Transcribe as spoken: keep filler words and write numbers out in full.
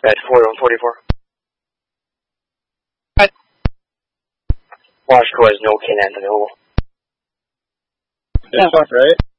At forty-one forty-four. Right. Washco has no K nine available. It's tough, right?